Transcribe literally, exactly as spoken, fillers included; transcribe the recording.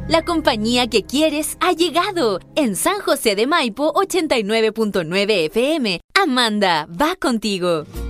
La compañía que quieres ha llegado. En San José de Maipo, ochenta y nueve punto nueve F M. Amanda, va contigo.